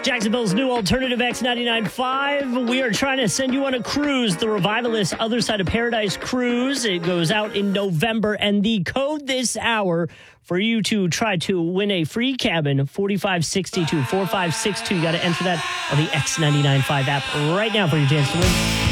Jacksonville's new alternative X99.5. We are trying to send you on a cruise, the Revivalist Other Side of Paradise cruise. It goes out in November, and the code this hour for you to try to win a free cabin, 4562, 4562. You got to enter that on the X99.5 app right now for your chance to win.